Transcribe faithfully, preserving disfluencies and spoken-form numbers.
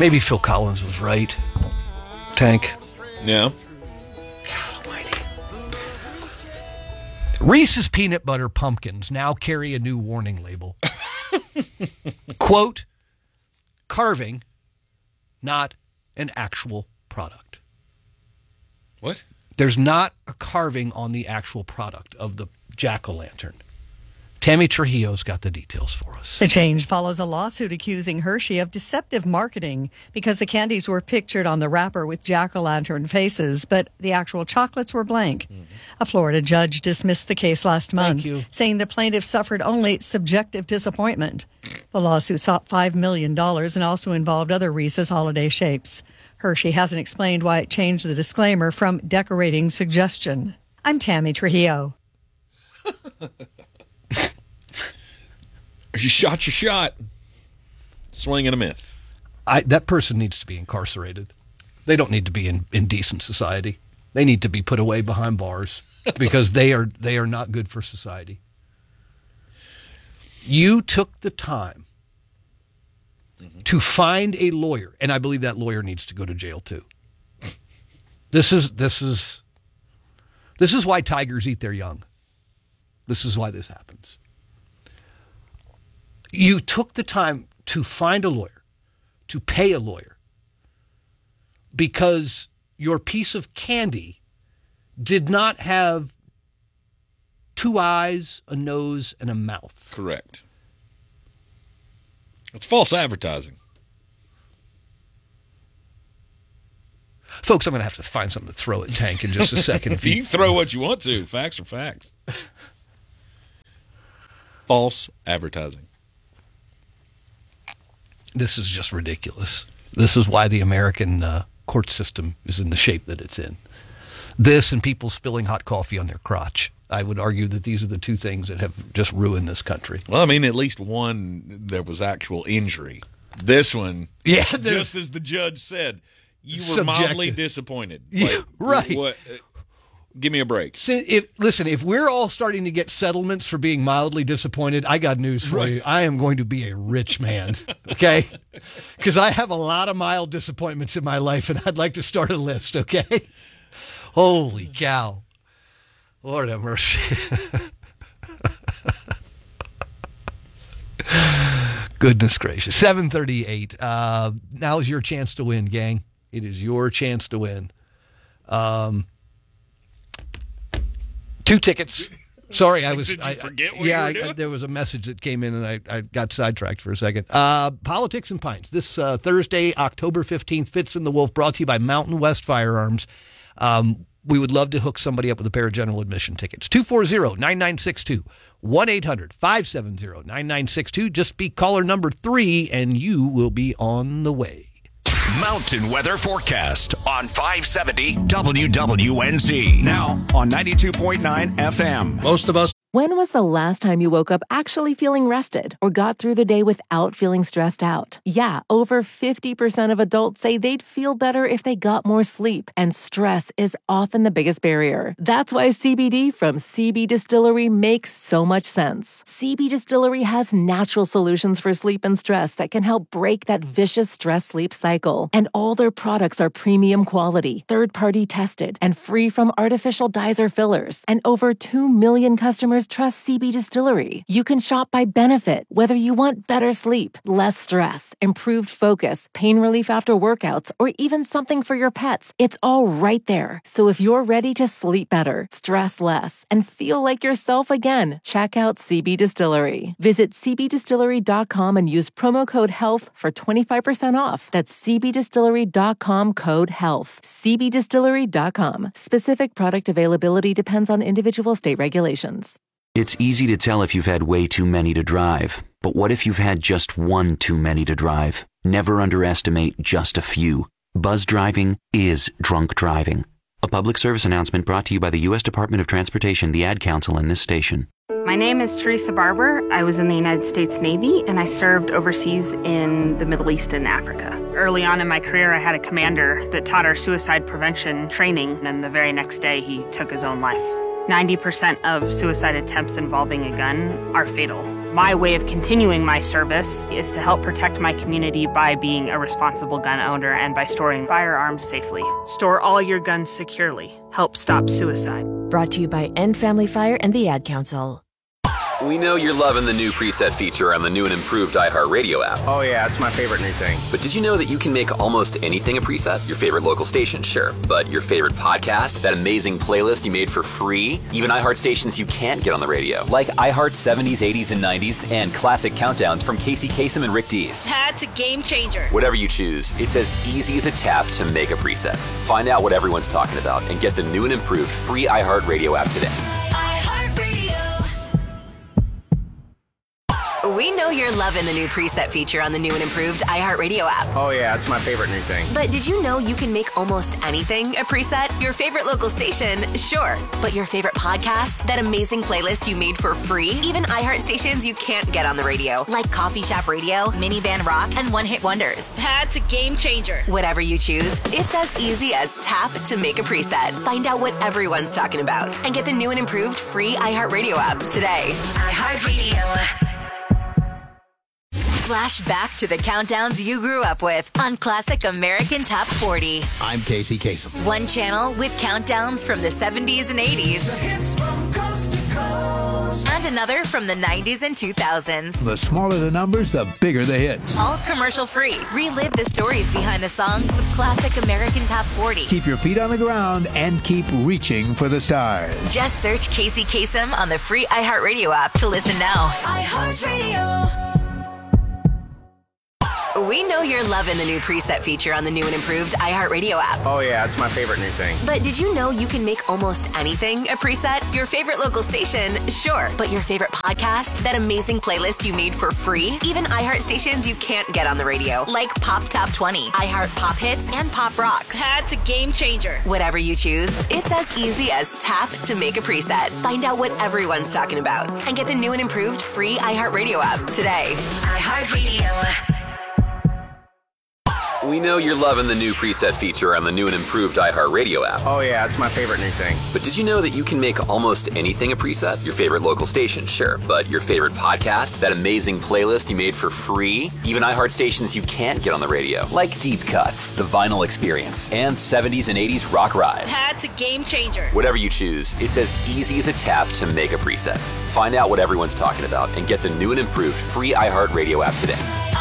Maybe Phil Collins was right. Tank. Yeah. God almighty. Reese's Peanut Butter Pumpkins now carry a new warning label. Quote, carving, not an actual product. What? There's not a carving on the actual product of the jack-o'-lantern. Tammy Trujillo's got the details for us. The change follows a lawsuit accusing Hershey of deceptive marketing because the candies were pictured on the wrapper with jack-o'-lantern faces, but the actual chocolates were blank. Mm-hmm. A Florida judge dismissed the case last month, saying the plaintiff suffered only subjective disappointment. The lawsuit sought five million dollars and also involved other Reese's holiday shapes. Hershey hasn't explained why it changed the disclaimer from decorating suggestion. I'm Tammy Trujillo. You shot your shot. Swing and a miss. I, that person needs to be incarcerated. They don't need to be in, in decent society. They need to be put away behind bars because they are they are not good for society. You took the time mm-hmm. to find a lawyer, and I believe that lawyer needs to go to jail too. This is this is this is why tigers eat their young. This is why this happens. You took the time to find a lawyer, to pay a lawyer, because your piece of candy did not have two eyes, a nose, and a mouth. Correct. It's false advertising. Folks, I'm going to have to find something to throw at Tank in just a second. If you, you throw what you want to. Facts are facts. False advertising. This is just ridiculous. This is why the American uh, court system is in the shape that it's in. This and people spilling hot coffee on their crotch. I would argue that these are the two things that have just ruined this country. Well, I mean, at least one, there was actual injury. This one, yeah, just as the judge said, you were subjective. mildly disappointed. Like, yeah, right. What, uh, give me a break. So if, listen, if we're all starting to get settlements for being mildly disappointed, I got news for right. you. I am going to be a rich man, okay? Because I have a lot of mild disappointments in my life, and I'd like to start a list, okay? Holy cow. Lord have mercy. Goodness gracious. seven thirty-eight. Uh, now's your chance to win, gang. It is your chance to win. Um, two tickets. Sorry, I was. Did you I, forget what yeah, you were doing? I, there was a message that came in, and I, I got sidetracked for a second. Uh, Politics and Pints. This uh, Thursday, October fifteenth, Fitz and the Wolf, brought to you by Mountain West Firearms. Um, we would love to hook somebody up with a pair of general admission tickets. two four zero, nine nine six two, one eight hundred, five seven zero, nine nine six two. Just be caller number three, and you will be on the way. Mountain weather forecast on five seventy W W N Z. Now on ninety-two point nine F M. Most of us. When was the last time you woke up actually feeling rested or got through the day without feeling stressed out? Yeah, over fifty percent of adults say they'd feel better if they got more sleep, and stress is often the biggest barrier. That's why C B D from C B Distillery makes so much sense. C B Distillery has natural solutions for sleep and stress that can help break that vicious stress-sleep cycle. And all their products are premium quality, third-party tested, and free from artificial dyes or fillers. And over two million customers trust C B Distillery. You can shop by benefit, whether you want better sleep, less stress, improved focus, pain relief after workouts, or even something for your pets. It's all right there. So if you're ready to sleep better, stress less, and feel like yourself again, check out C B Distillery. Visit c b distillery dot com and use promo code HEALTH for twenty-five percent off. That's c b distillery dot com code HEALTH. c b distillery dot com. Specific product availability depends on individual state regulations. It's easy to tell if you've had way too many to drive. But what if you've had just one too many to drive? Never underestimate just a few. Buzz driving is drunk driving. A public service announcement brought to you by the U S Department of Transportation, the Ad Council, and this station. My name is Teresa Barber. I was in the United States Navy, and I served overseas in the Middle East and Africa. Early on in my career, I had a commander that taught our suicide prevention training, and the very next day, he took his own life. ninety percent of suicide attempts involving a gun are fatal. My way of continuing my service is to help protect my community by being a responsible gun owner and by storing firearms safely. Store all your guns securely. Help stop suicide. Brought to you by End Family Fire and the Ad Council. We know you're loving the new preset feature on the new and improved iHeartRadio app. Oh yeah, it's my favorite new thing. But did you know that you can make almost anything a preset? Your favorite local station, sure. But your favorite podcast, that amazing playlist you made for free, even iHeart stations you can't get on the radio, like iHeart seventies, eighties, and nineties, and classic countdowns from Casey Kasem and Rick Dees. That's a game changer. Whatever you choose, it's as easy as a tap to make a preset. Find out what everyone's talking about and get the new and improved free iHeartRadio app today. We know you're loving the new preset feature on the new and improved iHeartRadio app. Oh yeah, it's my favorite new thing. But did you know you can make almost anything a preset? Your favorite local station, sure. But your favorite podcast, that amazing playlist you made for free, even iHeart stations you can't get on the radio, like Coffee Shop Radio, Minivan Rock, and One Hit Wonders. That's a game changer. Whatever you choose, it's as easy as tap to make a preset. Find out what everyone's talking about and get the new and improved free iHeartRadio app today. iHeartRadio. Flash back to the countdowns you grew up with on Classic American Top forty. I'm Casey Kasem. One channel with countdowns from the seventies and eighties. The hits from coast to coast. And another from the nineties and two thousands. The smaller the numbers, the bigger the hits. All commercial free. Relive the stories behind the songs with Classic American Top forty. Keep your feet on the ground and keep reaching for the stars. Just search Casey Kasem on the free iHeartRadio app to listen now. iHeartRadio. We know you're loving the new preset feature on the new and improved iHeartRadio app. Oh yeah, it's my favorite new thing. But did you know you can make almost anything a preset? Your favorite local station, sure. But your favorite podcast, that amazing playlist you made for free, even iHeart stations you can't get on the radio, like Pop Top twenty, iHeart Pop Hits, and Pop Rocks. That's a game changer. Whatever you choose, it's as easy as tap to make a preset. Find out what everyone's talking about and get the new and improved free iHeartRadio app today. iHeartRadio. We know you're loving the new preset feature on the new and improved iHeartRadio app. Oh yeah, it's my favorite new thing. But did you know that you can make almost anything a preset? Your favorite local station, sure. But your favorite podcast, that amazing playlist you made for free, even iHeart stations you can't get on the radio, like Deep Cuts, The Vinyl Experience, and seventies and eighties Rock Ride. That's a game changer. Whatever you choose, it's as easy as a tap to make a preset. Find out what everyone's talking about and get the new and improved free iHeartRadio app today.